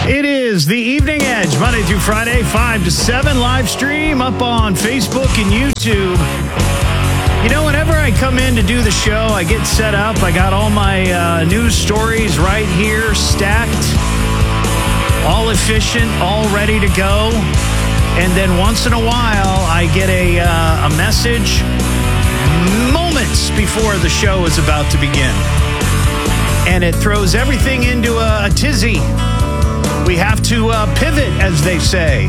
It is the Evening Edge, Monday through Friday, 5 to 7, live stream up on Facebook and YouTube. You know, whenever I come in to do the show, I get set up. I got all my news stories right here, stacked, all efficient, all ready to go. And then once in a while, I get a message moments before the show is about to begin. And it throws everything into a tizzy. We have to pivot, as they say.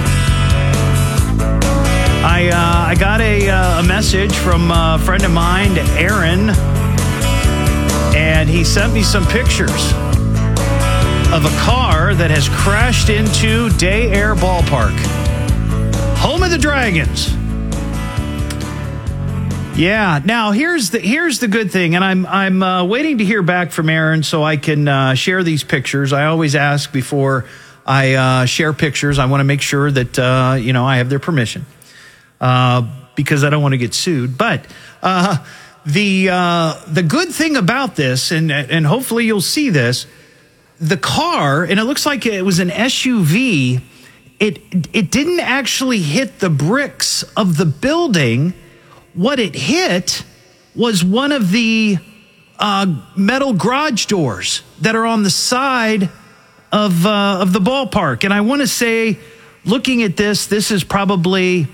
I got a message from a friend of mine, Aaron, and he sent me some pictures of a car that has crashed into Day Air Ballpark, home of the Dragons. Yeah. Now here's the good thing, and I'm waiting to hear back from Aaron so I can share these pictures. I always ask before I share pictures. I want to make sure that I have their permission because I don't want to get sued. But the good thing about this, and hopefully you'll see this, the car, and it looks like it was an SUV. It didn't actually hit the bricks of the building. What it hit was one of the metal garage doors that are on the side of the ballpark. And I want to say, looking at this is probably,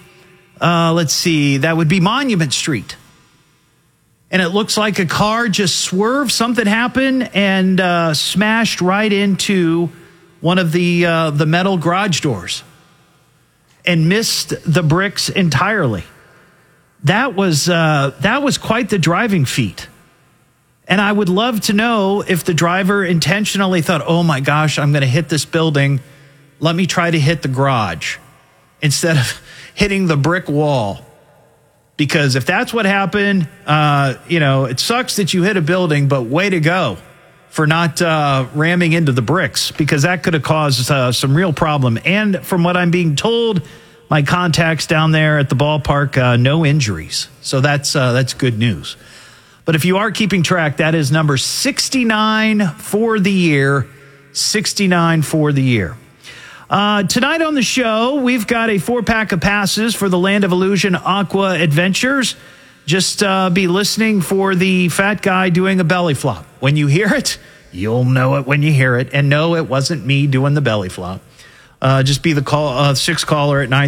that would be Monument Street. And it looks like a car just swerved, something happened, and smashed right into one of the metal garage doors and missed the bricks entirely. That was quite the driving feat. And I would love to know if the driver intentionally thought, oh my gosh, I'm going to hit this building. Let me try to hit the garage instead of hitting the brick wall. Because if that's what happened, it sucks that you hit a building, but way to go for not ramming into the bricks, because that could have caused some real problem. And from what I'm being told, my contacts down there at the ballpark, no injuries. So that's good news. But if you are keeping track, that is number 69 for the year. 69 for the year. Tonight on the show, we've got a 4-pack of passes for the Land of Illusion Aqua Adventures. Just be listening for the fat guy doing a belly flop. When you hear it, you'll know it when you hear it. And no, it wasn't me doing the belly flop. Just be the sixth caller at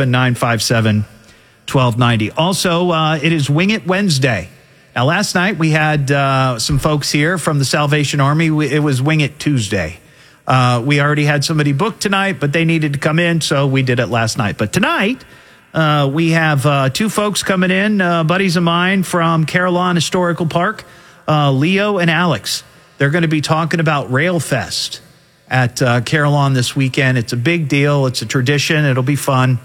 937-957-1290. Also, it is Wing It Wednesday. Now, last night we had some folks here from the Salvation Army. It was Wing It Tuesday. We already had somebody booked tonight, but they needed to come in, so we did it last night. But tonight, we have 2 folks coming in, buddies of mine from Carillon Historical Park, Leo and Alex. They're going to be talking about Railfest at Carillon this weekend. It's a big deal. It's a tradition. It'll be fun.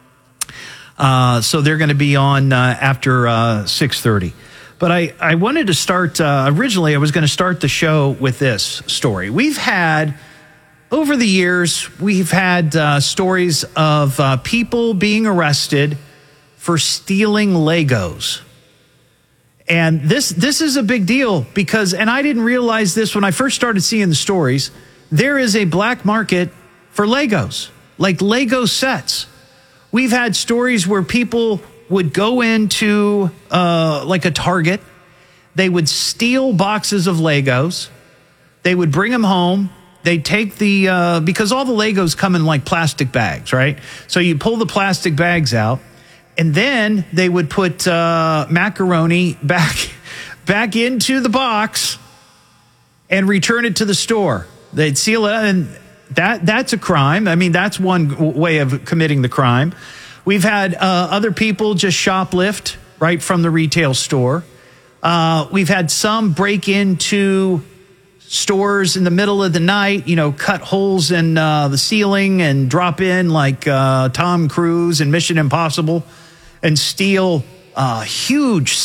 So they're going to be on after 6:30. But I wanted to start, originally I was going to start the show with this story. Over the years, we've had stories of people being arrested for stealing Legos. And this is a big deal because, and I didn't realize this when I first started seeing the stories, there is a black market for Legos, like Lego sets. We've had stories where people would go into like a Target. They would steal boxes of Legos. They would bring them home. They'd take because all the Legos come in like plastic bags, right? So you pull the plastic bags out, and then they would put macaroni back into the box and return it to the store. They'd seal it, and that's a crime. I mean, that's one way of committing the crime. We've had other people just shoplift right from the retail store. We've had some break into stores in the middle of the night, cut holes in the ceiling and drop in like Tom Cruise in Mission Impossible and steal huge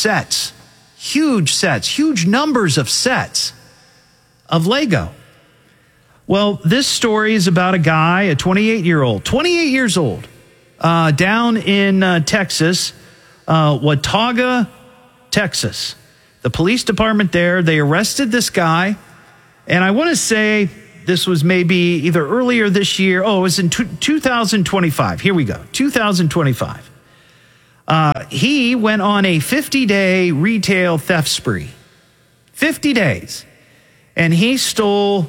numbers of sets of Lego. Well, this story is about a guy, a 28 years old, down in Texas, Watauga, Texas. The police department there, they arrested this guy. And I want to say This was maybe either earlier this year. Oh, it was in 2025. Here we go. 2025. He went on a 50-day retail theft spree. 50 days. And he stole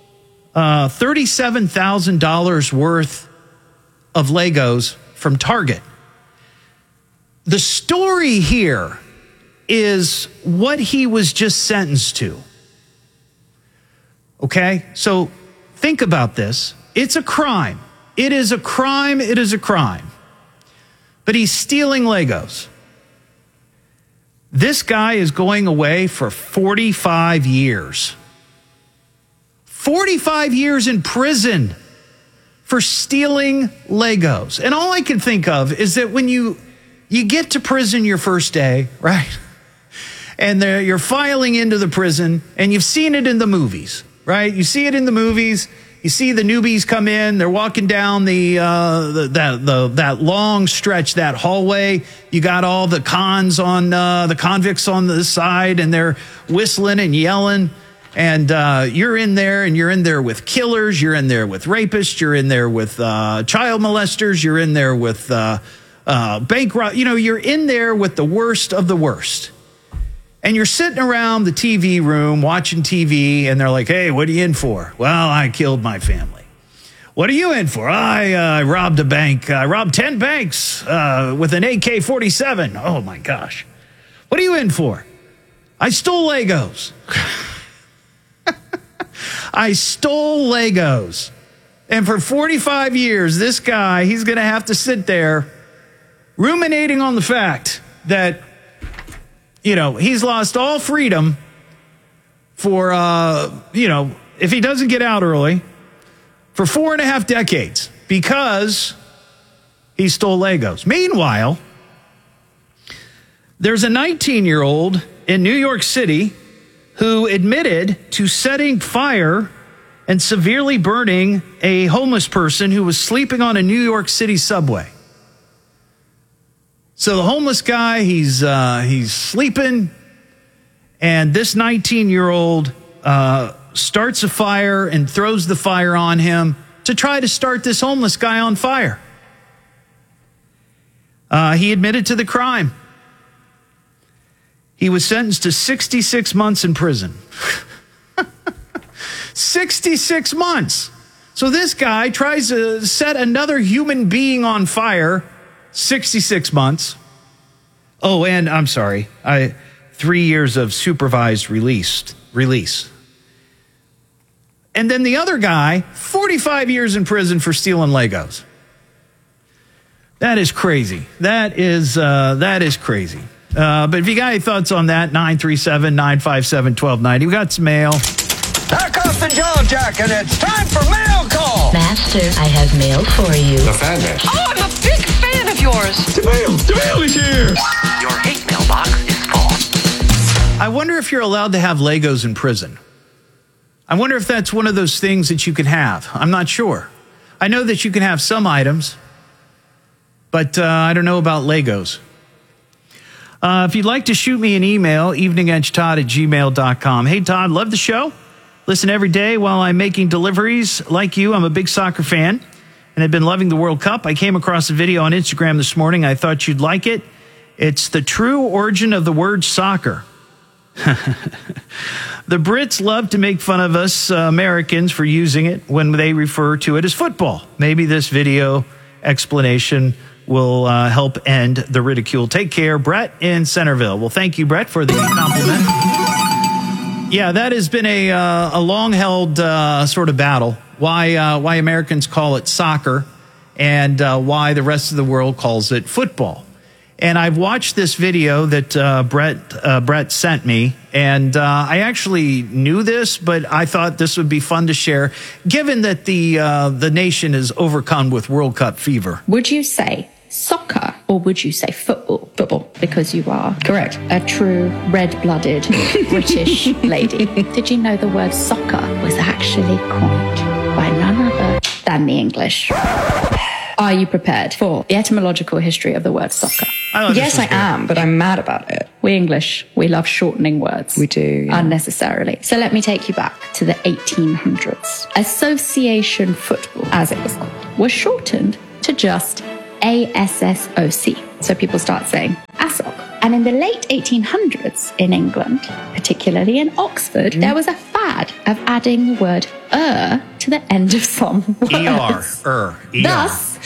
$37,000 worth of Legos from Target. The story here is what he was just sentenced to. Okay? So think about this. It's a crime. It is a crime. It is a crime. But he's stealing Legos. This guy is going away for 45 years. 45 years in prison for stealing Legos. And all I can think of is that when you get to prison your first day, right? And you're filing into the prison, and you've seen it in the movies, right? You see it in the movies. You see the newbies come in. They're walking down that long stretch, that hallway. You got all the the convicts on the side, and they're whistling and yelling. And you're in there, and you're in there with killers. You're in there with rapists. You're in there with child molesters. You're in there with bank rob. You're in there with the worst of the worst. And you're sitting around the TV room watching TV, and they're like, hey, what are you in for? Well, I killed my family. What are you in for? I robbed a bank. I robbed 10 banks with an AK-47. Oh, my gosh. What are you in for? I stole Legos. I stole Legos. And for 45 years, this guy, he's going to have to sit there ruminating on the fact that he's lost all freedom for, if he doesn't get out early, for 4.5 decades because he stole Legos. Meanwhile, there's a 19-year-old in New York City who admitted to setting fire and severely burning a homeless person who was sleeping on a New York City subway. So the homeless guy, he's sleeping, and this 19-year-old starts a fire and throws the fire on him to try to start this homeless guy on fire. He admitted to the crime. He was sentenced to 66 months in prison. 66 months. So this guy tries to set another human being on fire. 66 months. Oh, and I'm sorry. 3 years of supervised release. And then the other guy, 45 years in prison for stealing Legos. That is crazy. That is crazy. But if you got any thoughts on that, 937-957-1290. We got some mail. Knock off the jaw jack, and it's time for mail call. Master, I have mail for you. The fan mail. Oh, I'm a big fan of yours. The mail is here. Your hate mailbox is full. I wonder if you're allowed to have Legos in prison. I wonder if that's one of those things that you can have. I'm not sure. I know that you can have some items, but I don't know about Legos. If you'd like to shoot me an email, eveningedgetodd@gmail.com. Hey, Todd, love the show. Listen every day while I'm making deliveries. Like you, I'm a big soccer fan, and I've been loving the World Cup. I came across a video on Instagram this morning. I thought you'd like it. It's the true origin of the word soccer. The Brits love to make fun of us Americans for using it when they refer to it as football. Maybe this video explanation will help end the ridicule. Take care, Brett in Centerville. Well, thank you, Brett, for the compliment. Yeah, that has been a long-held sort of battle. Why Americans call it soccer and why the rest of the world calls it football. And I've watched this video that Brett sent me, and I actually knew this, but I thought this would be fun to share, given that the nation is overcome with World Cup fever. Would you say soccer or would you say football? Football, because you are correct. A true red-blooded British lady. Did you know the word soccer was actually coined by none other than than the English. Are you prepared for the etymological history of the word soccer? Yes, I am, but I'm mad about it. We English, we love shortening words. We do. Yeah. Unnecessarily. So let me take you back to the 1800s. Association football, as it was called, was shortened to just ASSOC. So people start saying ASOC. And in the late 1800s in England, particularly in Oxford, there was a fad of adding the word to the end of some words. ER. Thus,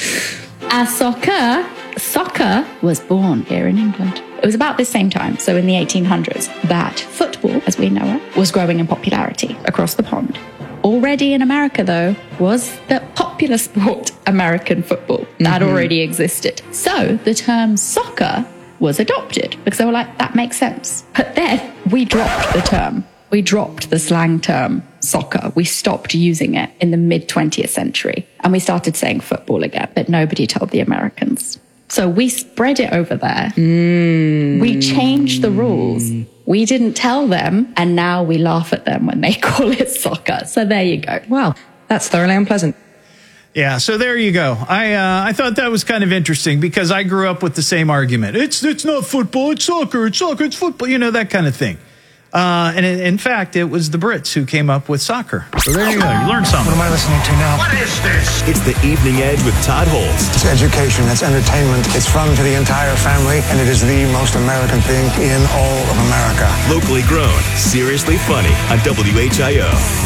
soccer was born here in England. It was about the same time, so in the 1800s, that football, as we know it, was growing in popularity across the pond. Already in America, though, was the popular sport American football. That already existed. So the term soccer was adopted because they were like, that makes sense. But then we dropped the term. We dropped the slang term soccer. We stopped using it in the mid-20th century. And we started saying football again, but nobody told the Americans. So we spread it over there. We changed the rules. We didn't tell them, and now we laugh at them when they call it soccer. So there you go. Wow, that's thoroughly unpleasant. Yeah, so there you go. I thought that was kind of interesting because I grew up with the same argument. It's not football, it's soccer, it's football, that kind of thing. And in fact, it was the Brits who came up with soccer. So there you go. You learned something. What am I listening to now? What is this? It's the Evening Edge with Todd Holtz. It's education, it's entertainment, it's fun to the entire family, and it is the most American thing in all of America. Locally grown, seriously funny on WHIO.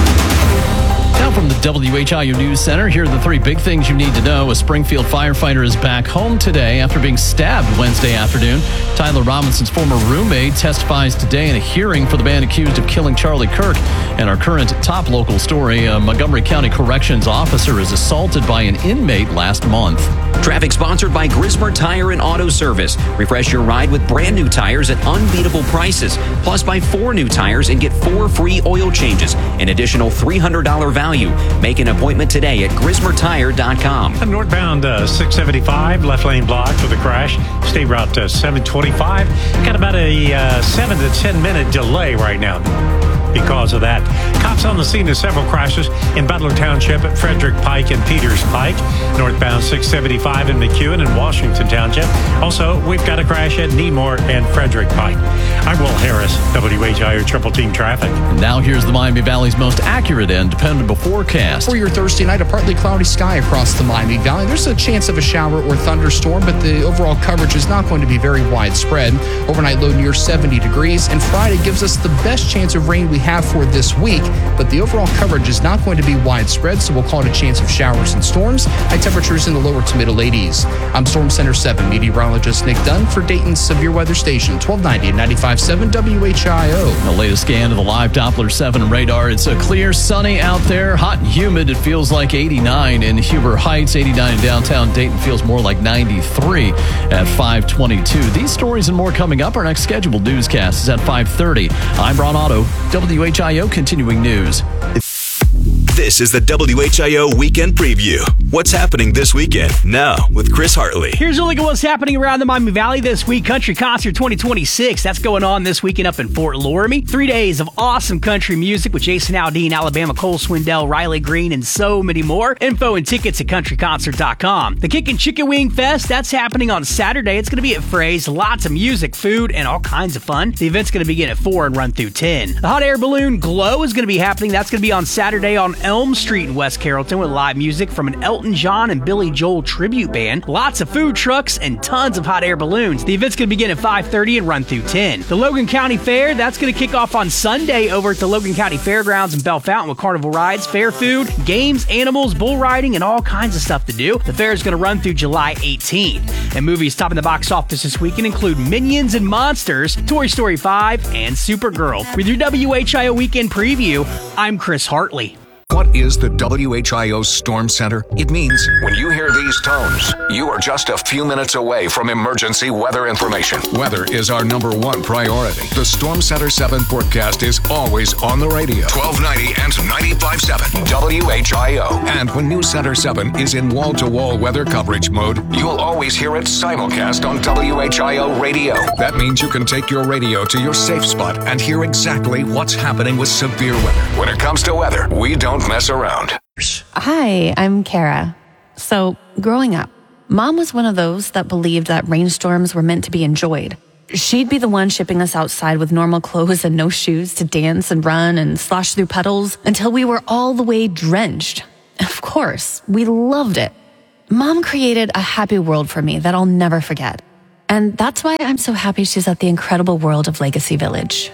Now from the WHIO News Center, here are the three big things you need to know. A Springfield firefighter is back home today after being stabbed Wednesday afternoon. Tyler Robinson's former roommate testifies today in a hearing for the man accused of killing Charlie Kirk. And our current top local story, a Montgomery County Corrections officer is assaulted by an inmate last month. Traffic sponsored by Grismer Tire and Auto Service. Refresh your ride with brand new tires at unbeatable prices. Plus, buy 4 new tires and get 4 free oil changes. An additional $300 value. Make an appointment today at GrismerTire.com. Northbound 675, left lane blocked with a crash. State Route 725. Got about a 7 to 10 minute delay right now because of that. Cops on the scene of several crashes in Butler Township at Frederick Pike and Peters Pike. Northbound 675 in McEwen and Washington Township. Also, we've got a crash at Needmore and Frederick Pike. I'm Will Harris, WHIO Triple Team Traffic. Now here's the Miami Valley's most accurate and dependable forecast. For your Thursday night, a partly cloudy sky across the Miami Valley. There's a chance of a shower or thunderstorm, but the overall coverage is not going to be very widespread. Overnight low near 70 degrees, and Friday gives us the best chance of rain we have for this week, but the overall coverage is not going to be widespread, so we'll call it a chance of showers and storms. High temperatures in the lower to middle 80s. I'm Storm Center 7 meteorologist Nick Dunn for Dayton's Severe Weather Station, 1290 and 95.7 WHIO. The latest scan of the live Doppler 7 radar. It's a clear, sunny out there, hot and humid. It feels like 89 in Huber Heights, 89 in downtown Dayton feels more like 93 at 522. These stories and more coming up. Our next scheduled newscast is at 5:30. I'm Ron Otto, WHIO Continuing News. This is the WHIO Weekend Preview. What's happening this weekend? Now with Chris Hartley. Here's a look at what's happening around the Miami Valley this week. Country Concert 2026. That's going on this weekend up in Fort Loramie. 3 days of awesome country music with Jason Aldean, Alabama, Cole Swindell, Riley Green, and so many more. Info and tickets at countryconcert.com. The Kickin' Chicken Wing Fest, that's happening on Saturday. It's going to be at Frey's. Lots of music, food, and all kinds of fun. The event's going to begin at 4 and run through 10. The Hot Air Balloon Glow is going to be happening. That's going to be on Saturday on Elm Street in West Carrollton with live music from an Elton John and Billy Joel tribute band. Lots of food trucks and tons of hot air balloons. The event's going to begin at 5:30 and run through 10. The Logan County Fair, that's going to kick off on Sunday over at the Logan County Fairgrounds in Bell Fountain with carnival rides, fair food, games, animals, bull riding, and all kinds of stuff to do. The fair is going to run through July 18th. And movies topping the box office this weekend include Minions and Monsters, Toy Story 5, and Supergirl. With your WHIO Weekend Preview, I'm Chris Hartley. What is the WHIO Storm Center? It means when you hear these tones, you are just a few minutes away from emergency weather information. Weather is our #1 priority. The Storm Center 7 forecast is always on the radio. 1290 and 95.7 WHIO. And when News Center 7 is in wall-to-wall weather coverage mode, you'll always hear it simulcast on WHIO radio. That means you can take your radio to your safe spot and hear exactly what's happening with severe weather. When it comes to weather, we don't mess around. Hi, I'm Kara. So, growing up, Mom was one of those that believed that rainstorms were meant to be enjoyed. She'd be the one shipping us outside with normal clothes and no shoes to dance and run and slosh through puddles until we were all the way drenched. Of course, we loved it. Mom created a happy world for me that I'll never forget. And that's why I'm so happy she's at the incredible world of Legacy Village.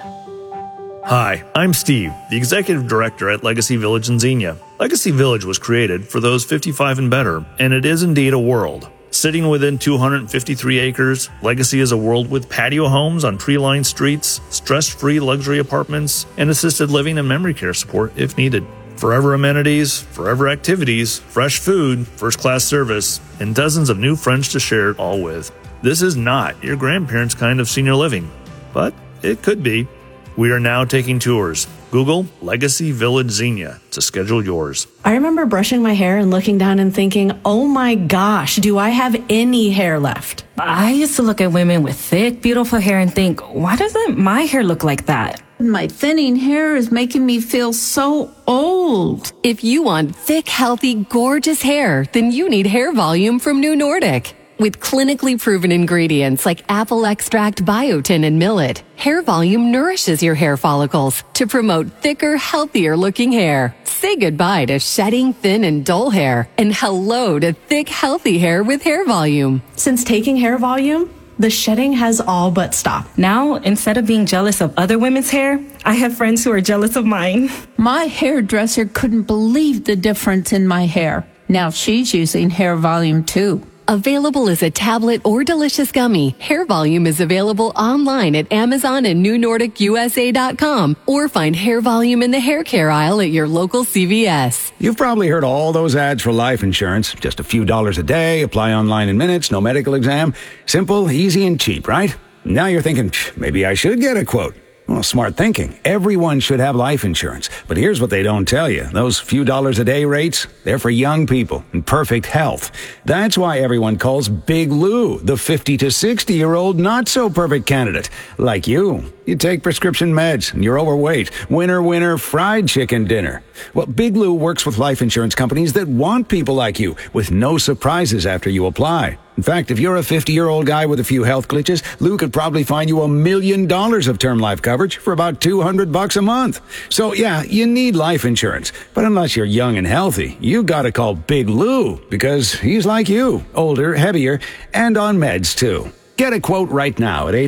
Hi, I'm Steve, the Executive Director at Legacy Village in Xenia. Legacy Village was created for those 55 and better, and it is indeed a world. Sitting within 253 acres, Legacy is a world with patio homes on tree-lined streets, stress-free luxury apartments, and assisted living and memory care support if needed. Forever amenities, forever activities, fresh food, first-class service, and dozens of new friends to share it all with. This is not your grandparents' kind of senior living, but it could be. We are now taking tours. Google Legacy Village Xenia to schedule yours. I remember brushing my hair and looking down and thinking, oh my gosh, do I have any hair left? I used to look at women with thick, beautiful hair and think, why doesn't my hair look like that? My thinning hair is making me feel so old. If you want thick, healthy, gorgeous hair, then you need Hair Volume from New Nordic. With clinically proven ingredients like apple extract, biotin, and millet, Hair Volume nourishes your hair follicles to promote thicker, healthier looking hair. Say goodbye to shedding, thin, and dull hair, and hello to thick, healthy hair with Hair Volume. Since taking Hair Volume, the shedding has all but stopped. Now, instead of being jealous of other women's hair, I have friends who are jealous of mine. My hairdresser couldn't believe the difference in my hair. Now she's using Hair Volume too. Available as a tablet or delicious gummy, Hair Volume is available online at Amazon and NewNordicUSA.com, or find Hair Volume in the hair care aisle at your local CVS. You've probably heard all those ads for life insurance. Just a few dollars a day, apply online in minutes, no medical exam. Simple, easy, and cheap, right? Now you're thinking, maybe I should get a quote. Well, smart thinking. Everyone should have life insurance. But here's what they don't tell you. Those few dollars a day rates, they're for young people in perfect health. That's why everyone calls Big Lou the 50 to 60-year-old not-so-perfect candidate. Like you. You take prescription meds, and you're overweight. Winner, fried chicken dinner. Well, Big Lou works with life insurance companies that want people like you, with no surprises after you apply. In fact, if you're a 50-year-old guy with a few health glitches, Lou could probably find you $1 million of term life coverage for about $200 a month. So yeah, you need life insurance. But unless you're young and healthy, you gotta call Big Lou, because he's like you, older, heavier, and on meds too. Get a quote right now at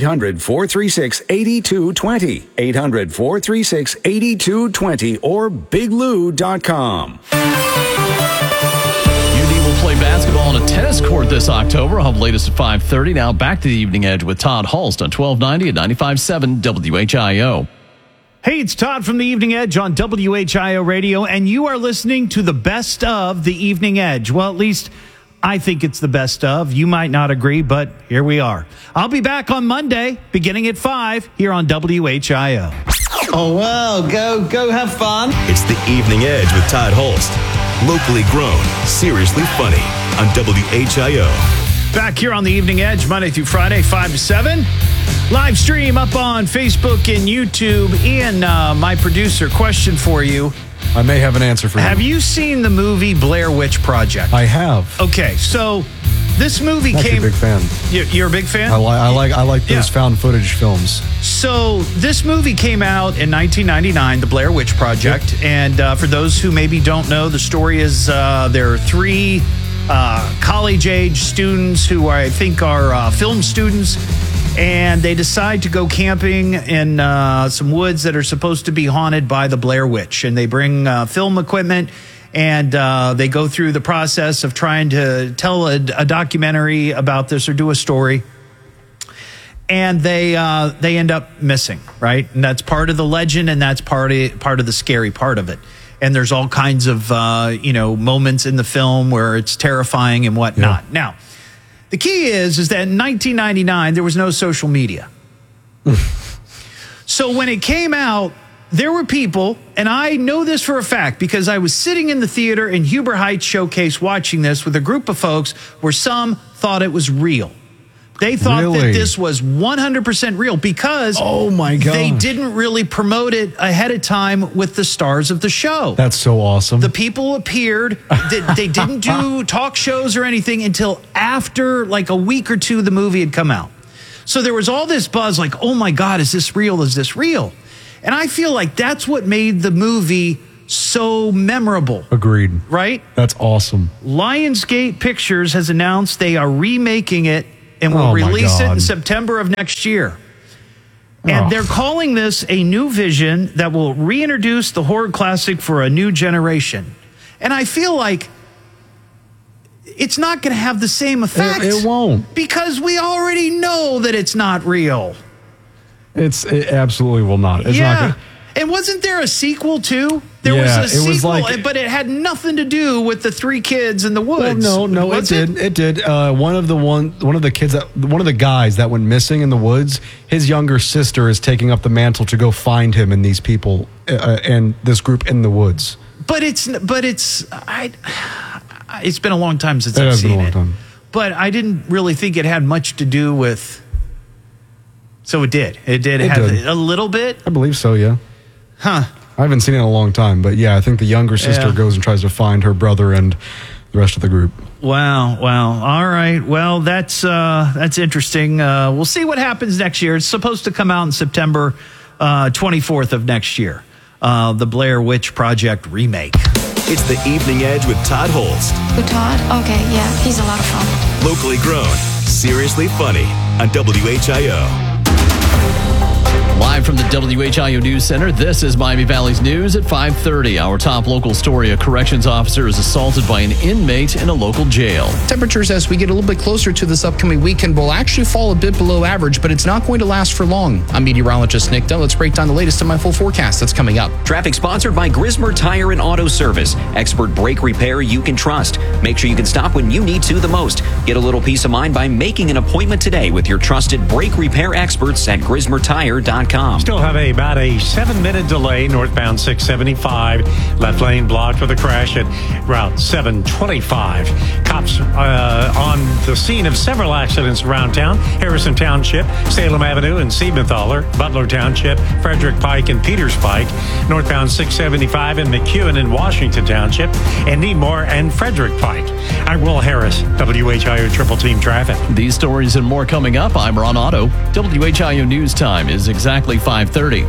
800-436-8220, 800-436-8220, or biglou.com. Will play basketball on a tennis court this October. I'll have the latest at 5:30. Now back to the Evening Edge with Todd Hulst on 1290 and 95.7 WHIO. Hey, it's Todd from the Evening Edge on WHIO Radio, and you are listening to the best of the Evening Edge. Well, at least I think it's the best of. You might not agree, but here we are. I'll be back on Monday, beginning at 5, here on WHIO. Oh, well, go have fun. It's the Evening Edge with Todd Hulst. Locally grown, seriously funny on WHIO. Back here on the Evening Edge, Monday through Friday, 5 to 7. Live stream up on Facebook and YouTube. Ian, my producer, question for you. I may have an answer for you. Have you seen the movie Blair Witch Project? I have. Okay, so this movie came... I'm a big fan. You're a big fan? I like those found footage films. So this movie came out in 1999, The Blair Witch Project. Yep. And for those who maybe don't know, the story is there are 3 college-age students who I think are film students. And they decide to go camping in some woods that are supposed to be haunted by the Blair Witch. And they bring film equipment. And they go through the process of trying to tell a documentary about this or do a story. And they end up missing, right? And that's part of the legend, and that's part of the scary part of it. And there's all kinds of moments in the film where it's terrifying and whatnot. Yeah. Now, the key is that in 1999 there was no social media. So when it came out, there were people, and I know this for a fact because I was sitting in the theater in Huber Heights Showcase watching this with a group of folks where some thought it was real. They thought Really? that this was 100% real because Oh my gosh. they didn't really promote it ahead of time with the stars of the show. That's so awesome. The people appeared. They didn't do talk shows or anything until after like a week or two the movie had come out. So there was all this buzz like, oh my God, is this real? Is this real? And I feel like that's what made the movie so memorable. Agreed. Right? That's awesome. Lionsgate Pictures has announced they are remaking it and will Oh, my release it in God. September of next year. And they're calling this a new vision that will reintroduce the horror classic for a new generation. And I feel like it's not going to have the same effect. It won't. Because we already know that it's not real. It absolutely will not. It's not gonna, And wasn't there a sequel too? There Yeah, was a it was sequel, like- but it had nothing to do with the three kids in the woods. Well, no, Was it did. It did. One of the guys that went missing in the woods, his younger sister is taking up the mantle to go find him and these people and this group in the woods. But it's been a long time since It I've has been a seen long it. time. But I didn't really think it had much to do with. So it did. It did. It It had did. a little bit. I believe so, yeah. Huh. I haven't seen it in a long time, but yeah, I think the younger sister Yeah. goes and tries to find her brother and the rest of the group. Wow. All right. Well, that's interesting. We'll see what happens next year. It's supposed to come out in September 24th of next year. The Blair Witch Project remake. It's the Evening Edge with Todd Holst. With Todd? Okay, yeah, he's a lot of fun. Locally grown, seriously funny on WHIO. Live from the WHIO News Center, this is Miami Valley's News at 5:30. Our top local story, a corrections officer is assaulted by an inmate in a local jail. Temperatures as we get a little bit closer to this upcoming weekend will actually fall a bit below average, but it's not going to last for long. I'm meteorologist Nick Dunn. Let's break down the latest in my full forecast that's coming up. Traffic sponsored by Grismer Tire and Auto Service. Expert brake repair you can trust. Make sure you can stop when you need to the most. Get a little peace of mind by making an appointment today with your trusted brake repair experts at GrismerTire.com. Still have about a 7-minute delay northbound 675. Left lane blocked with a crash at Route 725. Cops on the scene of several accidents around town. Harrison Township, Salem Avenue and Siebenthaler, Butler Township, Frederick Pike and Peters Pike. Northbound 675 in McEwen and Washington Township. And Needmore and Frederick Pike. I'm Will Harris, WHIO Triple Team Traffic. These stories and more coming up. I'm Ron Otto. WHIO News Time is exactly 5:30.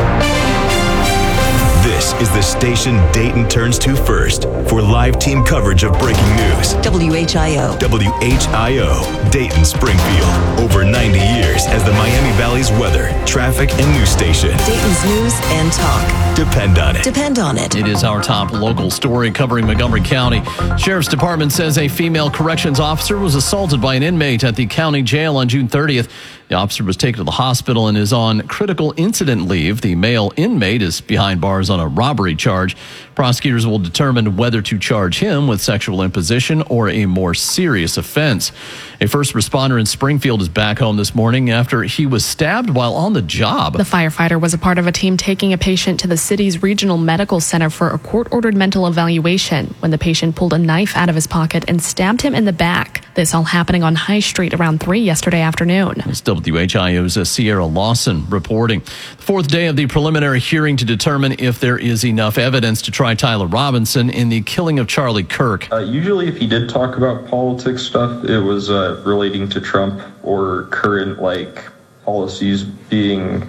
This is the station Dayton turns to first for live team coverage of breaking news. WHIO. WHIO, Dayton Springfield. Over 90 years as the Miami Valley's weather, traffic, and news station. Dayton's news and talk. Depend on it. Depend on it. It is our top local story covering Montgomery County. Sheriff's Department says a female corrections officer was assaulted by an inmate at the county jail on June 30th. The officer was taken to the hospital and is on critical incident leave. The male inmate is behind bars on a robbery charge. Prosecutors will determine whether to charge him with sexual imposition or a more serious offense. A first responder in Springfield is back home this morning after he was stabbed while on the job. The firefighter was a part of a team taking a patient to the city's regional medical center for a court-ordered mental evaluation when the patient pulled a knife out of his pocket and stabbed him in the back. This all happening on High Street around 3 yesterday afternoon. It's WHIO's Sierra Lawson reporting. The fourth day of the preliminary hearing to determine if there is enough evidence to try Tyler Robinson in the killing of Charlie Kirk. Usually if he did talk about politics stuff, it was relating to Trump or current policies being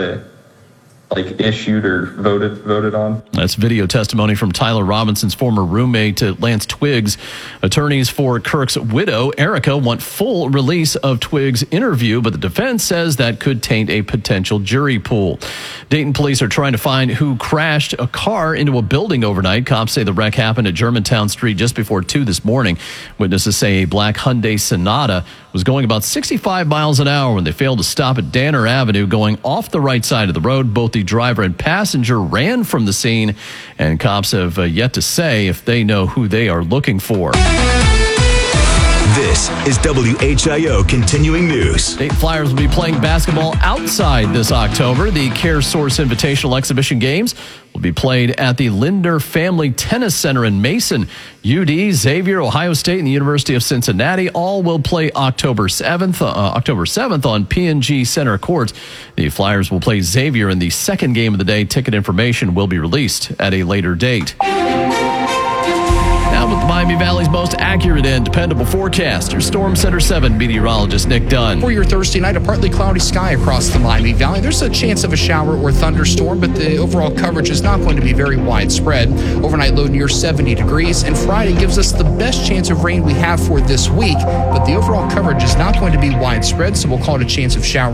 issued or voted on. That's video testimony from Tyler Robinson's former roommate, Lance Twiggs. Attorneys for Kirk's widow, Erica, want full release of Twiggs' interview, but the defense says that could taint a potential jury pool. Dayton police are trying to find who crashed a car into a building overnight. Cops say the wreck happened at Germantown Street just before 2 this morning. Witnesses say a black Hyundai Sonata was going about 65 miles an hour when they failed to stop at Danner Avenue going off the right side of the road. Both the driver and passenger ran from the scene, and cops have yet to say if they know who they are looking for. This is WHIO Continuing News. State Flyers will be playing basketball outside this October. The Care Source Invitational Exhibition Games will be played at the Linder Family Tennis Center in Mason. UD, Xavier, Ohio State, and the University of Cincinnati all will play October 7th on P&G Center Court. The Flyers will play Xavier in the second game of the day. Ticket information will be released at a later date. Now with the Miami Valley's most accurate and dependable forecast, your Storm Center 7 meteorologist Nick Dunn. For your Thursday night, a partly cloudy sky across the Miami Valley. There's a chance of a shower or thunderstorm, but the overall coverage is not going to be very widespread. Overnight low near 70 degrees, and Friday gives us the best chance of rain we have for this week, but the overall coverage is not going to be widespread, so we'll call it a chance of shower